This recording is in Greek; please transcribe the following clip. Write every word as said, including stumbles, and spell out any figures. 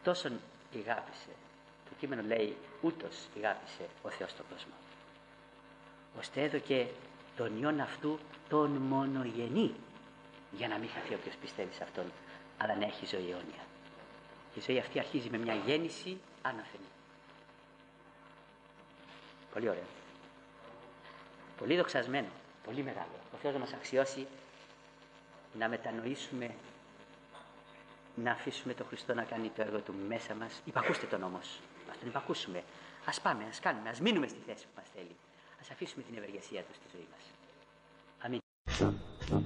Τόσον ηγάπησε, το κείμενο λέει ούτως ηγάπησε ο Θεός τον κόσμο, ώστε έδωκε τον Υιόν αυτού τον μονογενή, για να μην χαθεί όποιος πιστεύει σε αυτόν, αλλά να έχει ζωή αιώνια. Και η ζωή αυτή αρχίζει με μια γέννηση αναθεμή. Πολύ ωραίο. Πολύ δοξασμένο. Πολύ μεγάλο. Ο Θεός να μας αξιώσει να μετανοήσουμε, να αφήσουμε τον Χριστό να κάνει το έργο του μέσα μας. Υπακούστε τον όμως. Ας τον υπακούσουμε. Ας πάμε, ας κάνουμε, ας μείνουμε στη θέση που μας θέλει. Ας αφήσουμε την ευεργεσία του στη ζωή μας.